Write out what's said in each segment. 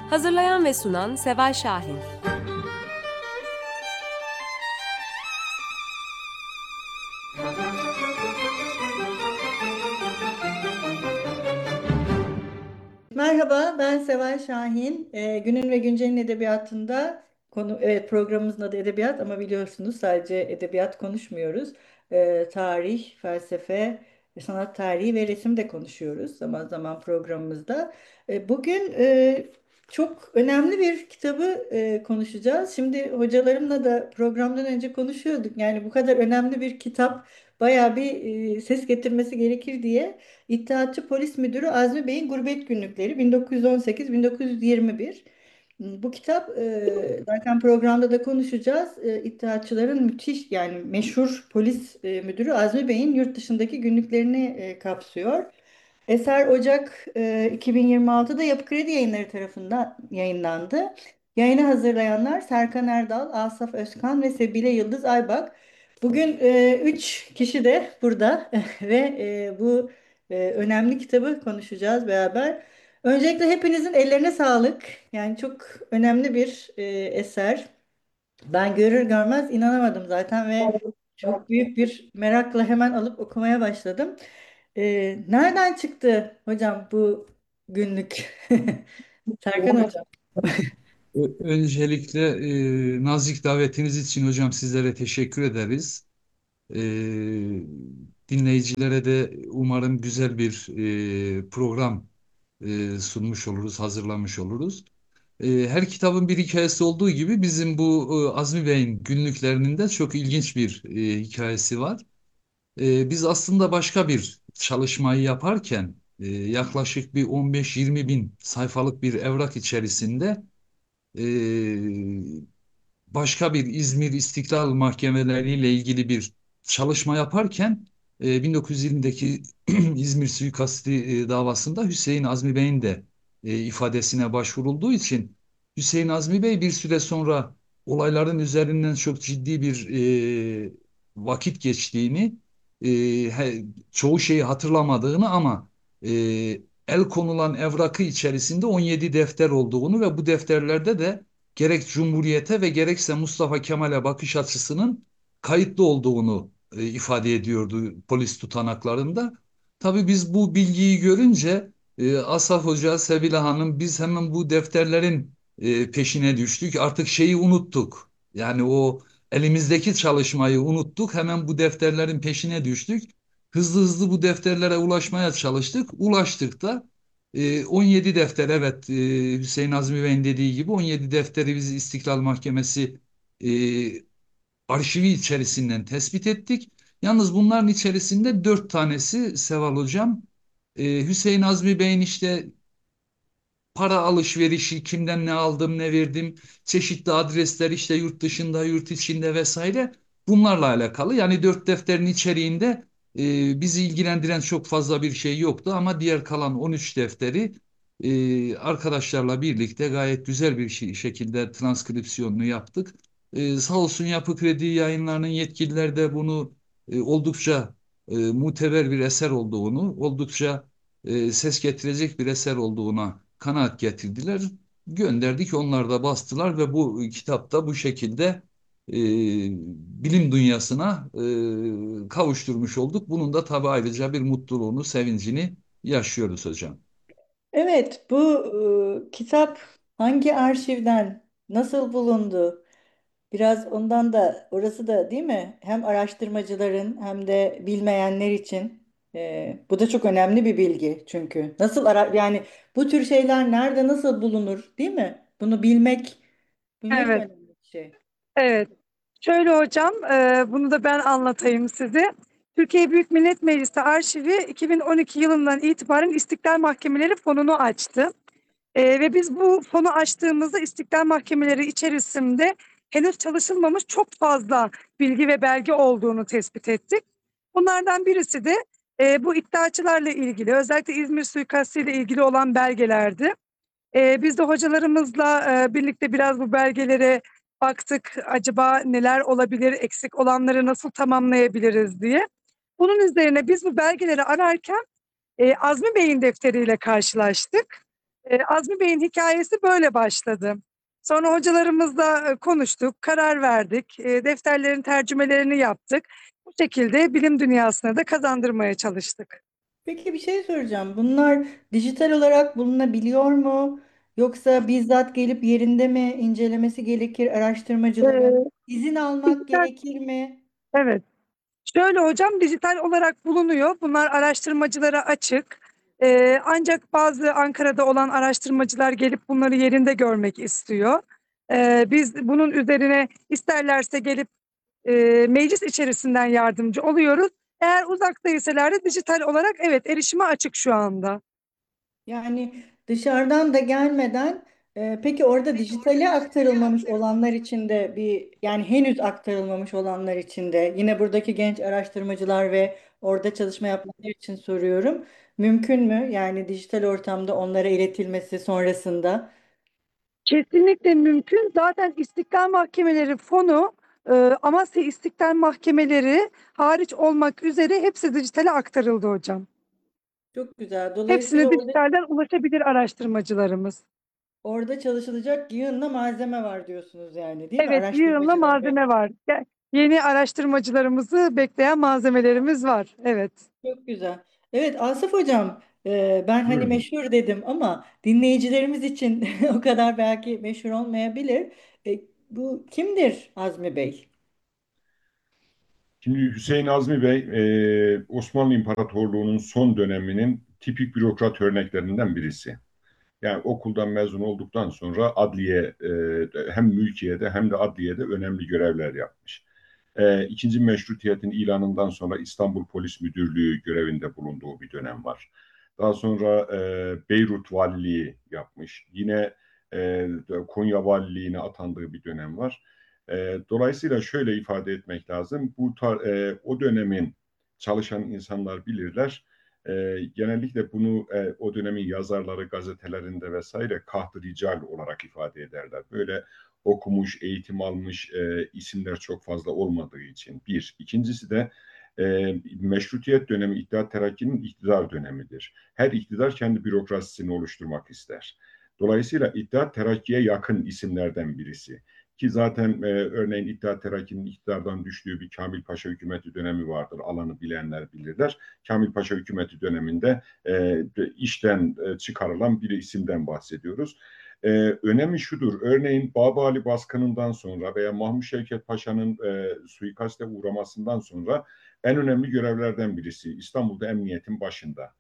Hazırlayan ve sunan Seval Şahin. Merhaba, ben Seval Şahin. Günün ve Güncel'in edebiyatında evet, programımızın adı edebiyat ama biliyorsunuz sadece edebiyat konuşmuyoruz. Tarih, felsefe, sanat tarihi ve resim de konuşuyoruz zaman zaman programımızda. Bugün çok önemli bir kitabı konuşacağız. Şimdi hocalarımla da programdan önce konuşuyorduk. Yani bu kadar önemli bir kitap bayağı bir ses getirmesi gerekir diye. İttihatçı Polis Müdürü Azmi Bey'in Gurbet Günlükleri 1918-1921. Bu kitap zaten programda da konuşacağız. İttihatçıların müthiş yani meşhur polis müdürü Azmi Bey'in yurt dışındaki günlüklerini kapsıyor. Eser Ocak 2026'da Yapı Kredi Yayınları tarafından yayınlandı. Yayını hazırlayanlar Serkan Erdal, Asaf Özkan ve Sebile Yıldız Aybak. Bugün üç kişi de burada ve bu önemli kitabı konuşacağız beraber. Öncelikle hepinizin ellerine sağlık. Yani çok önemli bir eser. Ben görür görmez inanamadım zaten ve çok büyük bir merakla hemen alıp okumaya başladım. Nereden çıktı hocam bu günlük? Serkan hocam. Öncelikle nazik davetiniz için hocam sizlere teşekkür ederiz. E, Dinleyicilere de umarım güzel bir program sunmuş oluruz, hazırlamış oluruz. Her kitabın bir hikayesi olduğu gibi bizim bu Azmi Bey'in günlüklerinin de çok ilginç bir hikayesi var. Biz aslında başka bir çalışmayı yaparken yaklaşık bir 15-20 bin sayfalık bir evrak içerisinde e, başka bir İzmir İstiklal Mahkemeleri ile ilgili bir çalışma yaparken 1920'deki İzmir suikasti davasında Hüseyin Azmi Bey'in de ifadesine başvurulduğu için Hüseyin Azmi Bey bir süre sonra olayların üzerinden çok ciddi bir vakit geçtiğini, e, çoğu şeyi hatırlamadığını ama e, el konulan evrakı içerisinde 17 defter olduğunu ve bu defterlerde de gerek Cumhuriyete ve gerekse Mustafa Kemal'e bakış açısının kayıtlı olduğunu ifade ediyordu polis tutanaklarında. Tabii biz bu bilgiyi görünce Asaf Hoca, Sebile Hanım biz hemen bu defterlerin peşine düştük. Artık şeyi unuttuk. Yani o elimizdeki çalışmayı unuttuk. Hemen bu defterlerin peşine düştük. Hızlı hızlı bu defterlere ulaşmaya çalıştık. Ulaştık da 17 defter, evet, Hüseyin Azmi Bey'in dediği gibi 17 defteri biz İstiklal Mahkemesi e, arşivi içerisinden tespit ettik. Yalnız bunların içerisinde 4 tanesi Seval Hocam, Hüseyin Azmi Bey'in işte para alışverişi, kimden ne aldım, ne verdim, çeşitli adresler işte yurt dışında, yurt içinde vesaire bunlarla alakalı. Yani 4 defterin içeriğinde bizi ilgilendiren çok fazla bir şey yoktu ama diğer kalan 13 defteri arkadaşlarla birlikte gayet güzel bir şekilde transkripsiyonunu yaptık. Sağ olsun Yapı Kredi Yayınları'nın yetkililer de bunu oldukça muteber bir eser olduğunu, oldukça ses getirecek bir eser olduğuna kanaat getirdiler. Gönderdik, onlar da bastılar ve bu kitapta bu şekilde e, bilim dünyasına kavuşturmuş olduk. Bunun da tabii ayrıca bir mutluluğunu, sevincini yaşıyoruz hocam. Evet, bu kitap hangi arşivden nasıl bulundu? Biraz ondan da orası da değil mi? Hem araştırmacıların hem de bilmeyenler için bu da çok önemli bir bilgi çünkü. Yani bu tür şeyler nerede nasıl bulunur değil mi? Bunu bilmek de Evet, önemli bir şey. evet. Şöyle hocam, bunu da ben anlatayım size. Türkiye Büyük Millet Meclisi Arşivi 2012 yılından itibaren İstiklal Mahkemeleri fonunu açtı. Ve biz bu fonu açtığımızda İstiklal Mahkemeleri içerisinde henüz çalışılmamış çok fazla bilgi ve belge olduğunu tespit ettik. Bunlardan birisi de bu iddiaçılarla ilgili, özellikle İzmir suikastı ile ilgili olan belgelerdi. Biz de hocalarımızla birlikte biraz bu belgelere baktık. Acaba neler olabilir, eksik olanları nasıl tamamlayabiliriz diye. Bunun üzerine biz bu belgeleri ararken Azmi Bey'in defteriyle karşılaştık. Azmi Bey'in hikayesi böyle başladı. Sonra hocalarımızla konuştuk, karar verdik, defterlerin tercümelerini yaptık. Bu şekilde bilim dünyasına da kazandırmaya çalıştık. Peki bir şey soracağım. Bunlar dijital olarak bulunabiliyor mu? Yoksa bizzat gelip yerinde mi incelemesi gerekir araştırmacıların? E, İzin almak dijital, gerekir mi? evet. Şöyle hocam, dijital olarak bulunuyor. Bunlar araştırmacılara açık. Ancak bazı Ankara'da olan araştırmacılar gelip bunları yerinde görmek istiyor. Biz bunun üzerine isterlerse gelip meclis içerisinden yardımcı oluyoruz. Eğer uzaktaysalar da dijital olarak evet erişime açık şu anda. Yani dışarıdan da gelmeden peki orada dijitale aktarılmamış olanlar için de bir yani henüz aktarılmamış olanlar için de yine buradaki genç araştırmacılar ve orada çalışma yapanlar için soruyorum. Mümkün mü? Yani dijital ortamda onlara iletilmesi sonrasında. Kesinlikle mümkün. Zaten İstiklal Mahkemeleri fonu, Amasya İstiklal Mahkemeleri hariç olmak üzere hepsi dijitale aktarıldı hocam. Çok güzel. Dolayısıyla Hepsine dijitalden ulaşabilir araştırmacılarımız. orada çalışılacak yığınla malzeme var diyorsunuz yani değil mi? Evet, yığınla Araştırmacıları. malzeme var. Yeni araştırmacılarımızı bekleyen malzemelerimiz var. Evet. Çok güzel. Evet Asaf Hocam, ben hani Buyurun. meşhur dedim ama dinleyicilerimiz için o kadar belki meşhur olmayabilir. Bu kimdir Azmi Bey? Şimdi Hüseyin Azmi Bey, Osmanlı İmparatorluğu'nun son döneminin tipik bürokrat örneklerinden birisi. Yani okuldan mezun olduktan sonra adliye, hem mülkiyede hem de adliyede önemli görevler yapmış. İkinci Meşrutiyet'in ilanından sonra İstanbul Polis Müdürlüğü görevinde bulunduğu bir dönem var. Daha sonra Beyrut Valiliği yapmış. Yine Konya Valiliğine atandığı bir dönem var. Dolayısıyla şöyle ifade etmek lazım. O dönemin çalışan insanlar bilirler. Genellikle bunu o dönemin yazarları gazetelerinde vesaire kaht-ı rical olarak ifade ederler. Böyle okumuş, eğitim almış isimler çok fazla olmadığı için bir. İkincisi de meşrutiyet dönemi İttihat Terakki'nin iktidar dönemidir. Her iktidar kendi bürokrasisini oluşturmak ister. Dolayısıyla İttihat Terakki'ye yakın isimlerden birisi. Ki zaten örneğin İttihat Terakki'nin iktidardan düştüğü bir Kamil Paşa hükümeti dönemi vardır. Alanı bilenler bilirler. Kamil Paşa hükümeti döneminde işten çıkarılan bir isimden bahsediyoruz. Önemi şudur, örneğin Babali baskınından sonra veya Mahmut Şevket Paşa'nın suikaste uğramasından sonra en önemli görevlerden birisi İstanbul'da emniyetin başında.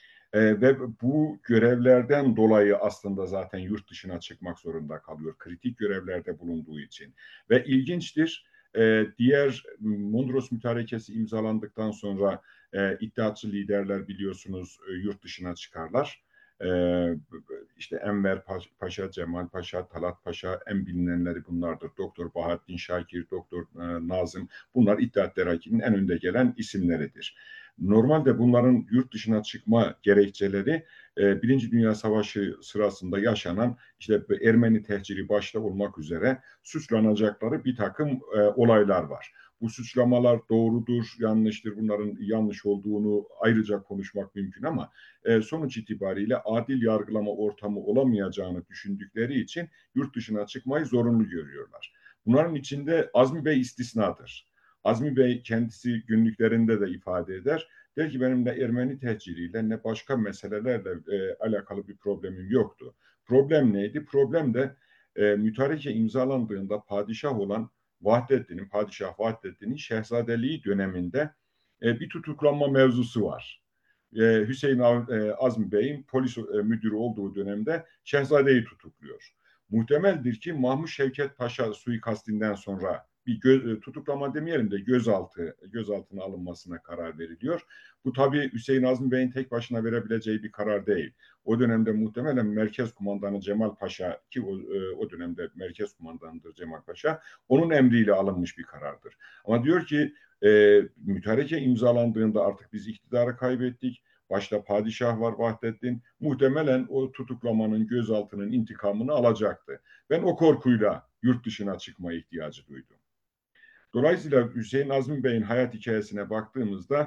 Ve bu görevlerden dolayı aslında zaten yurt dışına çıkmak zorunda kalıyor. Kritik görevlerde bulunduğu için. Ve ilginçtir, diğer Mondros Mütarekesi imzalandıktan sonra İttihatçı liderler biliyorsunuz yurt dışına çıkarlar. E, işte Enver Paşa, Cemal Paşa, Talat Paşa en bilinenleri bunlardır. Doktor Bahattin Şakir, Doktor Nazım bunlar İttihat Terakki'nin en önde gelen isimleridir. Normalde bunların yurt dışına çıkma gerekçeleri Birinci Dünya Savaşı sırasında yaşanan işte Ermeni tehciri başta olmak üzere suçlanacakları bir takım olaylar var. Bu suçlamalar doğrudur, yanlıştır. Bunların yanlış olduğunu ayrıca konuşmak mümkün ama sonuç itibariyle adil yargılama ortamı olamayacağını düşündükleri için yurt dışına çıkmayı zorunlu görüyorlar. Bunların içinde Azmi Bey istisnadır. Azmi Bey kendisi günlüklerinde de ifade eder. Der ki benim ne Ermeni tehciriyle ne başka meselelerle alakalı bir problemim yoktu. Problem neydi? Problem de mütareke imzalandığında padişah olan Padişah Vahdettin'in şehzadeliği döneminde bir tutuklanma mevzusu var. Hüseyin Azmi Bey'in polis müdürü olduğu dönemde Şehzade'yi tutukluyor. Muhtemeldir ki Mahmut Şevket Paşa suikastinden sonra bir tutuklama demeyelim de gözaltına alınmasına karar veriliyor. Bu tabii Hüseyin Azmi Bey'in tek başına verebileceği bir karar değil. O dönemde muhtemelen Merkez Kumandanı Cemal Paşa ki o dönemde Merkez Kumandanıdır Cemal Paşa onun emriyle alınmış bir karardır. Ama diyor ki mütareke imzalandığında artık biz iktidarı kaybettik. Başta padişah var Vahdettin. Muhtemelen o tutuklamanın gözaltının intikamını alacaktı. Ben o korkuyla yurt dışına çıkma ihtiyacı duydum. Dolayısıyla Hüseyin Azmi Bey'in hayat hikayesine baktığımızda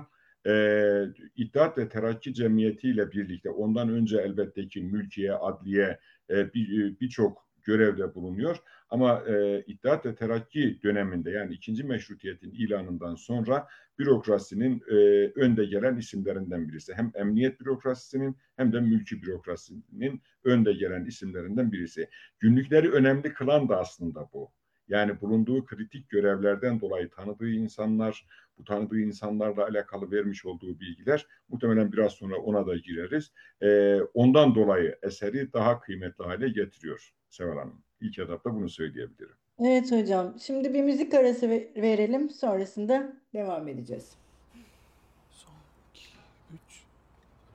İttihat ve Terakki Cemiyeti ile birlikte ondan önce elbette ki mülkiye, adliye birçok görevde bulunuyor. Ama İttihat ve Terakki döneminde yani ikinci meşrutiyetin ilanından sonra bürokrasinin önde gelen isimlerinden birisi. Hem emniyet bürokrasisinin hem de mülki bürokrasinin önde gelen isimlerinden birisi. Günlükleri önemli kılan da aslında bu. Yani bulunduğu kritik görevlerden dolayı tanıdığı insanlar, bu tanıdığı insanlarla alakalı vermiş olduğu bilgiler, muhtemelen biraz sonra ona da gireriz. Ondan dolayı eseri daha kıymetli hale getiriyor Seval Hanım. İlk etapta bunu söyleyebilirim. Evet hocam. Şimdi bir müzik arası verelim. Sonrasında devam edeceğiz.